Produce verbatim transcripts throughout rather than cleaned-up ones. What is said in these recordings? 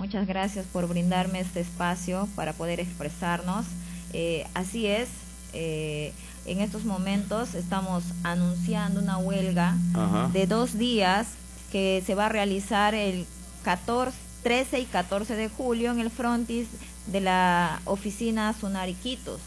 Muchas gracias por brindarme este espacio para poder expresarnos. Eh, así es, eh, en estos momentos estamos anunciando una huelga Ajá. de dos días que se va a realizar el catorce, trece y catorce de julio en el frontis de la oficina SUNAR Iquitos.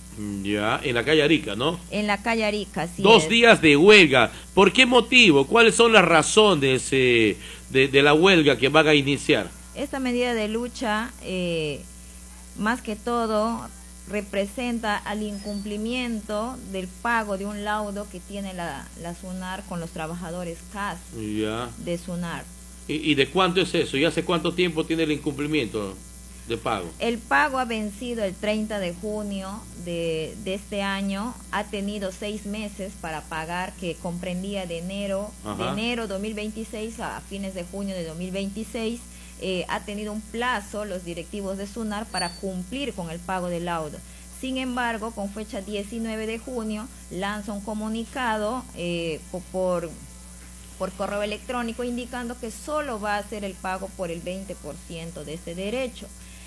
Ya, en la calle Arica, ¿no? En la calle Arica, sí. Dos es. días de huelga. ¿Por qué motivo? ¿Cuáles son las razones eh, de, de la huelga que van a iniciar? Esta medida de lucha, eh, más que todo, representa al incumplimiento del pago de un laudo que tiene la, la SUNAR con los trabajadores C A S ya. de SUNAR. ¿Y, ¿Y de cuánto es eso? ¿Y hace cuánto tiempo tiene el incumplimiento de pago? El pago ha vencido el treinta de junio de, de este año. Ha tenido seis meses para pagar, que comprendía de enero Ajá. de enero dos mil veintiséis a fines de junio de dos mil veintiséis. Eh, ha tenido un plazo los directivos de SUNAR para cumplir con el pago del laudo. Sin embargo, con fecha diecinueve de junio, lanza un comunicado eh, por, por correo electrónico indicando que solo va a hacer el pago por el veinte por ciento de este derecho.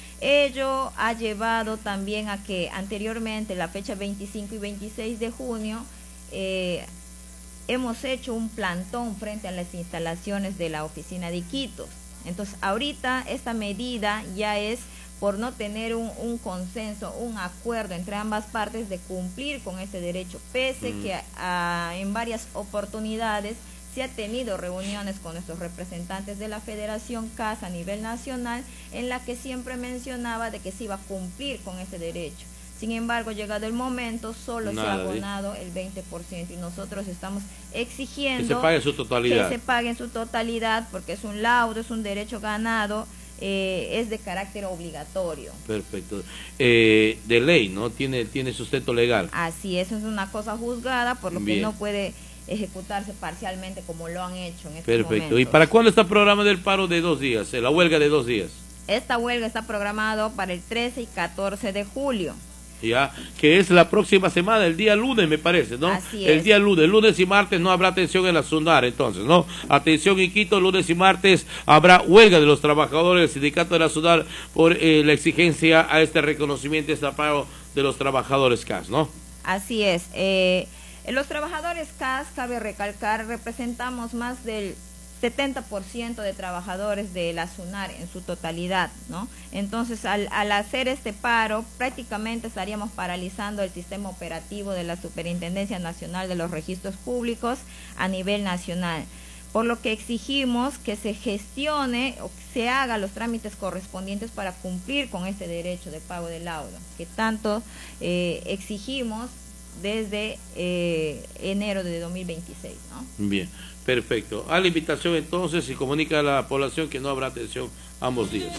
Ello ha llevado también a que anteriormente, la fecha veinticinco y veintiséis de junio, eh, hemos hecho un plantón frente a las instalaciones de la oficina de Iquitos. Entonces, ahorita esta medida ya es por no tener un, un consenso, un acuerdo entre ambas partes de cumplir con ese derecho, pese mm. que a, en varias oportunidades se ha tenido reuniones con nuestros representantes de la Federación C A S a nivel nacional, en la que siempre mencionaba de que se iba a cumplir con ese derecho. Sin embargo, llegado el momento, solo Nada, se ha abonado ¿sí? el veinte por ciento y nosotros estamos exigiendo que se pague en su totalidad. Que se pague en su totalidad, porque es un laudo, es un derecho ganado, eh, es de carácter obligatorio. Perfecto. Eh, de ley, ¿no? Tiene, tiene sustento legal. Así es, es una cosa juzgada, por lo Bien. que no puede ejecutarse parcialmente como lo han hecho en estos Perfecto. momentos. ¿Y para cuándo está el programa del paro de dos días, la huelga de dos días? Esta huelga está programado para el trece y catorce de julio. Ya, que es la próxima semana, el día lunes me parece, ¿no? Así el es. día lunes, lunes y martes no habrá atención en la SUNAR, entonces, ¿no? Atención Iquitos, lunes y martes habrá huelga de los trabajadores del sindicato de la SUNAR por eh, la exigencia a este reconocimiento, este pago de los trabajadores C A S, ¿no? Así es. Eh, los trabajadores C A S, cabe recalcar, representamos más del setenta por ciento de trabajadores de la SUNAR en su totalidad, ¿no? Entonces, al, al hacer este paro, prácticamente estaríamos paralizando el sistema operativo de la Superintendencia Nacional de los Registros Públicos a nivel nacional, por lo que exigimos que se gestione o que se haga los trámites correspondientes para cumplir con este derecho de pago del laudo, que tanto eh, exigimos desde eh, enero de dos mil veintiséis, ¿no? Bien. Perfecto. A la invitación entonces y comunica a la población que no habrá atención ambos días.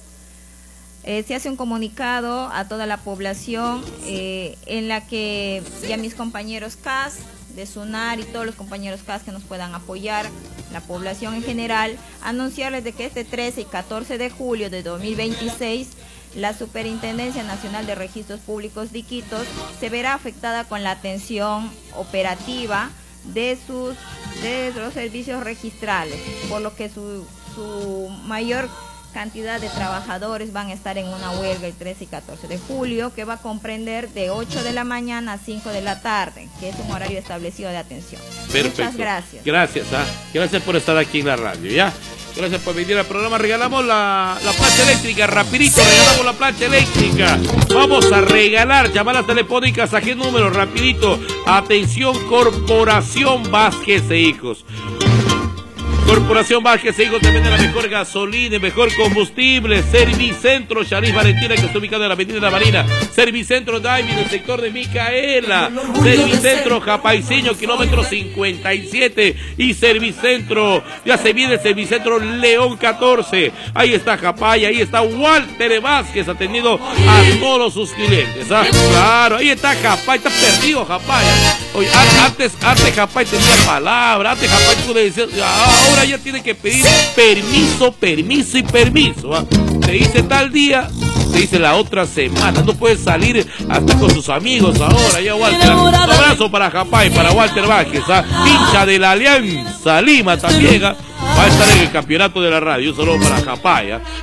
Eh, se hace un comunicado a toda la población eh, en la que ya mis compañeros C A S de SUNAR y todos los compañeros C A S que nos puedan apoyar, la población en general, anunciarles de que este trece y catorce de julio de dos mil veintiséis la Superintendencia Nacional de Registros Públicos de Iquitos se verá afectada con la atención operativa de sus de los servicios registrales, por lo que su, su mayor cantidad de trabajadores van a estar en una huelga el trece y catorce de julio, que va a comprender de ocho de la mañana a cinco de la tarde, que es un horario establecido de atención. Perfecto. Muchas gracias. Gracias, ¿ah? Gracias por estar aquí en la radio, ¿ya? Gracias por venir al programa. Regalamos la, la plancha eléctrica, rapidito, regalamos la plancha eléctrica. Vamos a regalar llamadas telefónicas. ¿A qué número? Rapidito. Atención, Corporación Vázquez e Hijos. Corporación Vázquez e Hijos te vende la mejor gasolina, el mejor combustible. Servicentro Charis Valentina, que está ubicado en la avenida de la Marina. Servicentro David, en el sector de Micaela. Servicentro Japaiseño, kilómetro cincuenta y siete. Y Servicentro, ya se viene el Servicentro León catorce. Ahí está Japay, ahí está Walter Vázquez, atendido a todos sus clientes. ¿Ah? Claro, ahí está Japay, está perdido Japay. Oye, antes, antes Japay tenía palabra, antes Japay tú le decías, ahora ya tiene que pedir permiso, permiso y permiso. ¿Va? Te dice tal día, te dice la otra semana. No puedes salir hasta con sus amigos ahora. Ya, Walter. Un abrazo para Japay, para Walter Vázquez, ¿ah? Hincha de la Alianza Lima también. ¿Ah? Va a estar en el campeonato de la radio. Un saludo para Japay. ¿Ah?